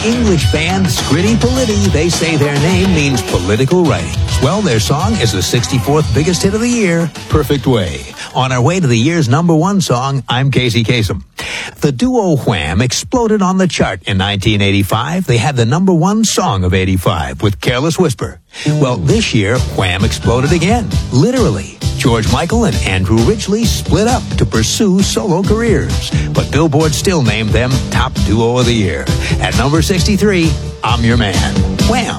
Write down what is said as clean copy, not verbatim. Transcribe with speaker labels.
Speaker 1: English band Scritti Politti. They say their name means political writings. Well, their song is the 64th biggest hit of the year, Perfect Way. On our way to the year's #1 song, I'm Casey Kasem. The duo Wham exploded on the chart in 1985. They had the #1 song of 85 with Careless Whisper. Well, this year, Wham exploded again, literally. George Michael and Andrew Ridgeley split up to pursue solo careers, but Billboard still named them Top Duo of the Year. At number 63, I'm Your Man, Wham!